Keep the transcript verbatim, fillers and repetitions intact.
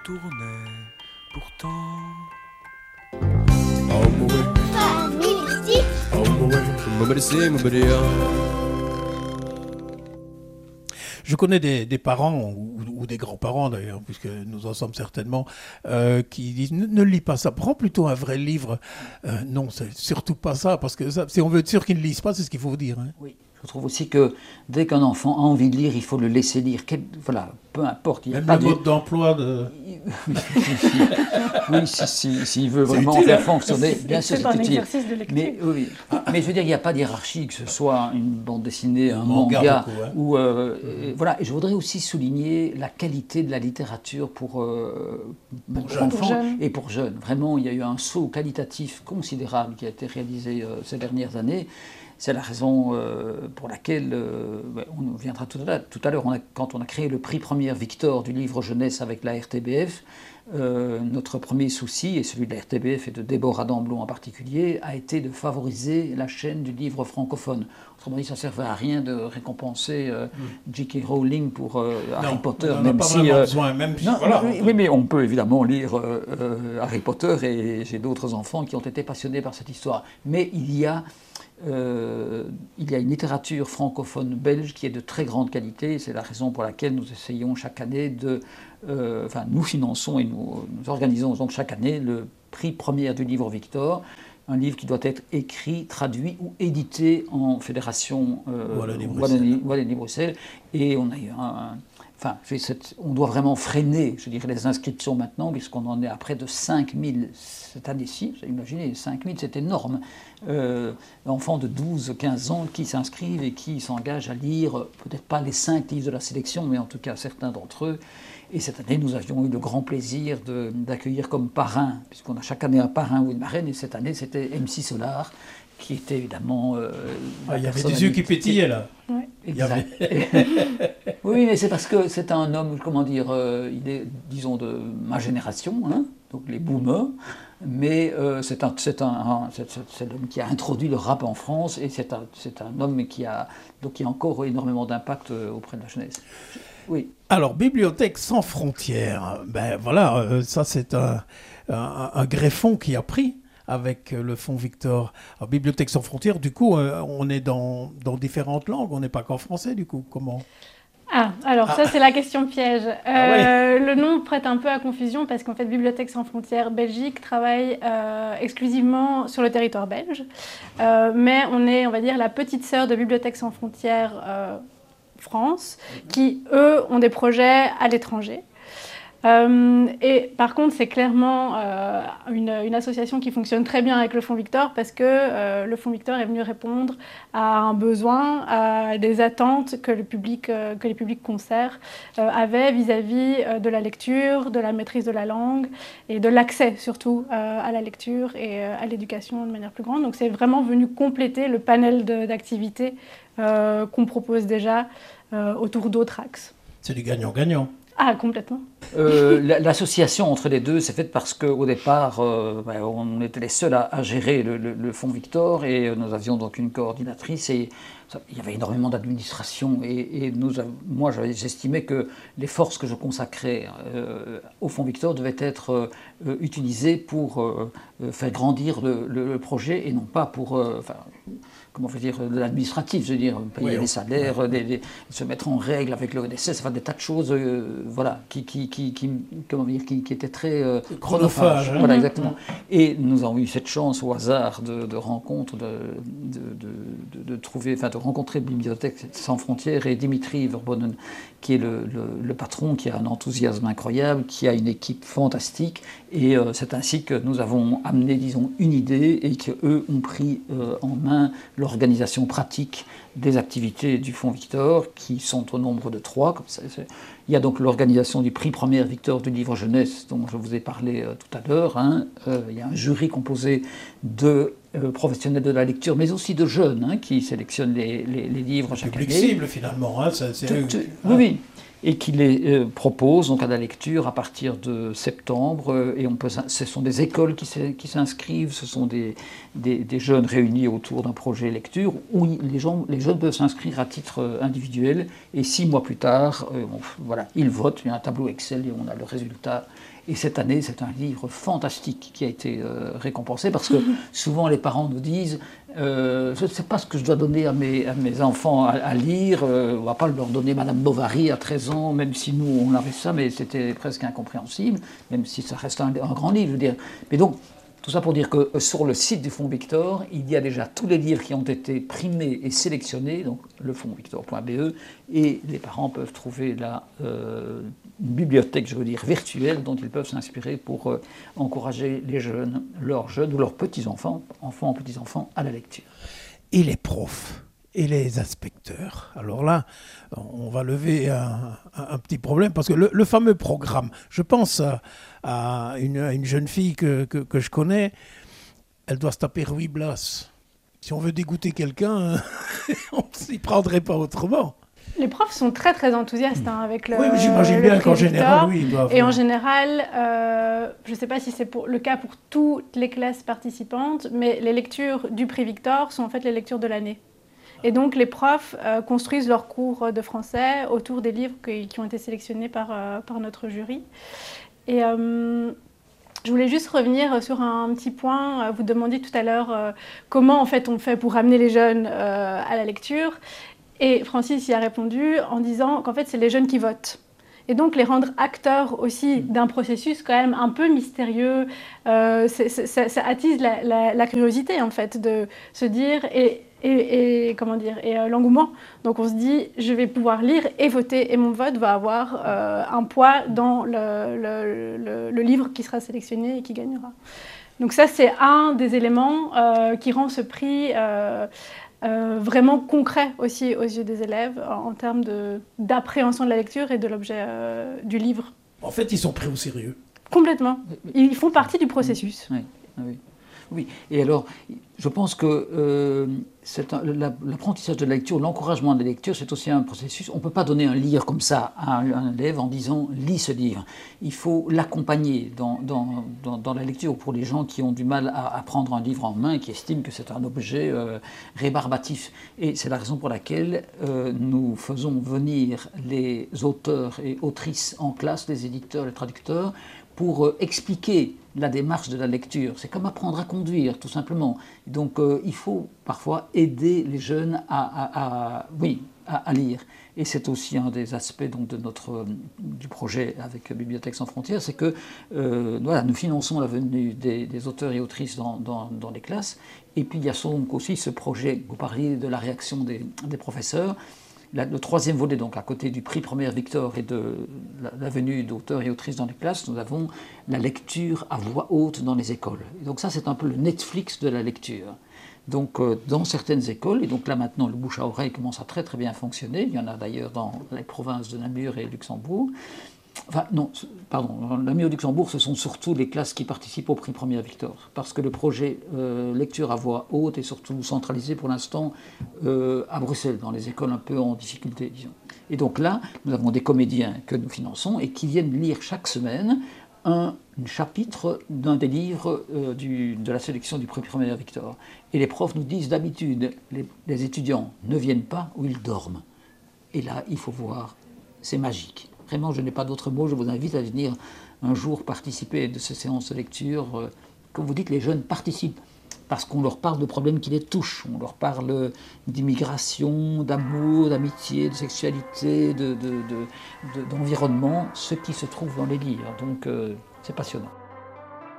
tournait pourtant. Je connais des, des parents, ou, ou des grands-parents d'ailleurs, puisque nous en sommes certainement, euh, qui disent ne, ne lis pas ça, prends plutôt un vrai livre. Euh, non, c'est surtout pas ça, parce que ça, si on veut être sûr qu'ils ne lisent pas, c'est ce qu'il faut dire. Hein. Oui. Je trouve aussi que dès qu'un enfant a envie de lire, il faut le laisser lire. Quel, voilà, peu importe. Il y a Même pas le de... mode d'emploi de... oui, s'il si, si, si veut vraiment faire fonctionner, bien sûr, c'est un utile. exercice de lecture. Mais, oui, mais je veux dire, il n'y a pas d'hierarchie, que ce soit une bande dessinée, un manga, manga. beaucoup, hein. Ou, euh, mm-hmm. et, voilà. Et je voudrais aussi souligner la qualité de la littérature pour, euh, pour, pour enfants pour et pour jeunes. Vraiment, il y a eu un saut qualitatif considérable qui a été réalisé euh, ces dernières années. C'est la raison euh, pour laquelle, euh, on viendra tout à l'heure, tout à l'heure on a, quand on a créé le prix Première Victor du livre jeunesse avec la R T B F, euh, notre premier souci, et celui de la R T B F et de Déborah Damblon en particulier, a été de favoriser la chaîne du livre francophone. Autrement dit, ça ne servait à rien de récompenser euh, J K Rowling pour euh, Harry non, Potter, on même pas si... Euh, besoin, même si non, voilà, oui, oui, mais on peut évidemment lire euh, euh, Harry Potter, et j'ai d'autres enfants qui ont été passionnés par cette histoire. Mais il y a... Euh, il y a une littérature francophone belge qui est de très grande qualité. C'est la raison pour laquelle nous essayons chaque année de... Euh, enfin, nous finançons et nous, nous organisons donc chaque année le prix Première du livre Victor, un livre qui doit être écrit, traduit ou édité en fédération euh, Wallonie-Bruxelles. Et on a eu un... un Enfin, on doit vraiment freiner, je dirais, les inscriptions maintenant, puisqu'on en est à près de cinq mille cette année-ci. Vous imaginez, cinq mille, c'est énorme. Euh, enfants de douze à quinze ans qui s'inscrivent et qui s'engagent à lire, peut-être pas les cinq livres de la sélection, mais en tout cas certains d'entre eux. Et cette année, nous avions eu le grand plaisir de, d'accueillir comme parrain, puisqu'on a chaque année un parrain ou une marraine, et cette année, c'était M C Solar, qui était évidemment... Euh, ah, il y avait des yeux qui pétillaient, là. Oui, exact. Oui, mais c'est parce que c'est un homme, comment dire, euh, il est, disons, de ma génération, hein, donc les boomers, mais euh, c'est, un, c'est, un, un, c'est, c'est l'homme qui a introduit le rap en France, et c'est un, c'est un homme qui a, donc, qui a encore énormément d'impact auprès de la jeunesse. Oui. Alors, Bibliothèque sans frontières, ben voilà, euh, ça c'est un, un, un greffon qui a pris avec le fonds Victor. Alors, Bibliothèque sans frontières, du coup, euh, on est dans, dans différentes langues, on n'est pas qu'en français, du coup, comment ? Ah, alors ah. ça c'est la question piège. Euh, ah ouais. Le nom prête un peu à confusion parce qu'en fait Bibliothèque sans frontières Belgique travaille euh, exclusivement sur le territoire belge, euh, mais on est, on va dire, la petite sœur de Bibliothèque sans frontières euh, France, qui eux ont des projets à l'étranger. Euh, et par contre, c'est clairement euh, une, une association qui fonctionne très bien avec le Fonds Victor parce que euh, le Fonds Victor est venu répondre à un besoin, à des attentes que, le public, euh, que les publics concerts euh, avaient vis-à-vis euh, de la lecture, de la maîtrise de la langue et de l'accès surtout euh, à la lecture et euh, à l'éducation de manière plus grande. Donc c'est vraiment venu compléter le panel de, d'activités euh, qu'on propose déjà euh, autour d'autres axes. C'est du gagnant-gagnant. Ah, complètement. Euh, l'association entre les deux s'est faite parce qu'au départ, euh, ben, on était les seuls à, à gérer le, le, le fonds Victor et nous avions donc une coordinatrice et ça, il y avait énormément d'administration et, et nous, moi j'estimais que les forces que je consacrais euh, au fonds Victor devaient être euh, utilisées pour euh, faire grandir le, le, le projet et non pas pour... Euh, enfin, comment on veut dire, de l'administratif, je veux dire, payer oui, les salaires, oui. des, des, se mettre en règle avec l'O N S S, enfin des tas de choses, euh, voilà, qui, qui, qui, qui, comment dire, qui, qui étaient très euh, chronophages. Hein. Voilà, exactement. Et nous avons eu cette chance au hasard de, de rencontres, de, de, de, de, de trouver, enfin de rencontrer Bibliothèque sans frontières et Dimitri Verbonnen, qui est le, le, le patron, qui a un enthousiasme incroyable, qui a une équipe fantastique, et euh, c'est ainsi que nous avons amené, disons, une idée et qu'eux ont pris euh, en main l'organisation pratique des activités du Fonds Victor, qui sont au nombre de trois. Comme ça, il y a donc l'organisation du prix Première Victor du livre jeunesse, dont je vous ai parlé euh, tout à l'heure. Hein. Euh, il y a un jury composé de euh, professionnels de la lecture, mais aussi de jeunes, hein, qui sélectionnent les, les, les livres chaque année. Public cible, finalement. Hein, ça, c'est tout, eux. Tout, oui, oui. et qui les euh, propose donc à la lecture à partir de septembre. Euh, et on peut, ce sont des écoles qui, qui s'inscrivent, ce sont des, des, des jeunes réunis autour d'un projet lecture où les, gens, les jeunes peuvent s'inscrire à titre individuel et six mois plus tard, euh, on, voilà, ils votent, il y a un tableau Excel et on a le résultat. Et cette année, c'est un livre fantastique qui a été euh, récompensé parce que souvent les parents nous disent euh, je ne sais pas ce que je dois donner à mes, à mes enfants à, à lire, euh, on ne va pas leur donner Madame Bovary à treize ans, même si nous on avait ça, mais c'était presque incompréhensible, même si ça reste un, un grand livre, je veux dire. Mais donc, tout ça pour dire que sur le site du Fonds Victor, il y a déjà tous les livres qui ont été primés et sélectionnés, donc le fonds victor point b e, et les parents peuvent trouver là euh, une bibliothèque, je veux dire, virtuelle dont ils peuvent s'inspirer pour euh, encourager les jeunes, leurs jeunes ou leurs petits-enfants, enfants ou petits-enfants, à la lecture. Et les profs et les inspecteurs. Alors là, on va lever un, un, un petit problème parce que le, le fameux programme, je pense à, à, une, à une jeune fille que, que, que je connais, elle doit se taper Ruy Blas. Si on veut dégoûter quelqu'un, on ne s'y prendrait pas autrement. Les profs sont très très enthousiastes hein, avec le. Oui, mais j'imagine bien qu'en général, oui, ils doivent. Et en général, euh, je ne sais pas si c'est pour, le cas pour toutes les classes participantes, mais les lectures du prix Victor sont en fait les lectures de l'année. Et donc les profs euh, construisent leurs cours de français autour des livres qui, qui ont été sélectionnés par, euh, par notre jury. Et euh, je voulais juste revenir sur un petit point. Vous demandiez tout à l'heure euh, comment en fait on fait pour ramener les jeunes euh, à la lecture. Et Francis y a répondu en disant qu'en fait c'est les jeunes qui votent. Et donc les rendre acteurs aussi d'un processus quand même un peu mystérieux, euh, c'est, c'est, ça, ça attise la, la, la curiosité en fait de se dire et Et, et, comment dire, et euh, l'engouement. Donc on se dit, je vais pouvoir lire et voter, et mon vote va avoir euh, un poids dans le, le, le, le livre qui sera sélectionné et qui gagnera. Donc ça, c'est un des éléments euh, qui rend ce prix euh, euh, vraiment concret aussi aux yeux des élèves en, en termes de, d'appréhension de la lecture et de l'objet euh, du livre. En fait, ils sont pris au sérieux. Complètement. Ils font partie du processus. Oui, oui. Oui, et alors, je pense que euh, c'est un, l'apprentissage de la lecture, l'encouragement de la lecture, c'est aussi un processus. On ne peut pas donner un livre comme ça à un, un élève en disant « lis ce livre ». Il faut l'accompagner dans, dans, dans, dans la lecture pour les gens qui ont du mal à, à prendre un livre en main, qui estiment que c'est un objet euh, rébarbatif. Et c'est la raison pour laquelle euh, nous faisons venir les auteurs et autrices en classe, les éditeurs, les traducteurs, pour euh, expliquer la démarche de la lecture. C'est comme apprendre à conduire, tout simplement. Donc euh, il faut parfois aider les jeunes à, à, à, oui, à, à lire. Et c'est aussi un des aspects donc, de notre, euh, du projet avec Bibliothèques sans frontières, c'est que euh, voilà, nous finançons la venue des, des auteurs et autrices dans, dans, dans les classes. Et puis il y a donc aussi ce projet, vous parliez de la réaction des, des professeurs. La, le troisième volet, donc à côté du prix Première Victor et de la, la venue d'auteurs et autrices dans les classes, nous avons la lecture à voix haute dans les écoles. Et donc ça, c'est un peu le Netflix de la lecture. Donc euh, dans certaines écoles, et donc là maintenant le bouche à oreille commence à très très bien fonctionner, il y en a d'ailleurs dans les provinces de Namur et Luxembourg. Enfin non, pardon, Namur et Luxembourg, ce sont surtout les classes qui participent au prix Première Victor, parce que le projet euh, lecture à voix haute est surtout centralisé pour l'instant euh, à Bruxelles, dans les écoles un peu en difficulté, disons. Et donc là, nous avons des comédiens que nous finançons et qui viennent lire chaque semaine un chapitre d'un des livres euh, du, de la sélection du prix Première Victor. Et les profs nous disent d'habitude, les, les étudiants ne viennent pas ou ils dorment. Et là, il faut voir, c'est magique. Vraiment, je n'ai pas d'autres mots. Je vous invite à venir un jour participer de ces séances de lecture. Comme vous dites, les jeunes participent parce qu'on leur parle de problèmes qui les touchent. On leur parle d'immigration, d'amour, d'amitié, de sexualité, de, de, de, de, d'environnement, ce qui se trouve dans les livres. Donc, euh, c'est passionnant.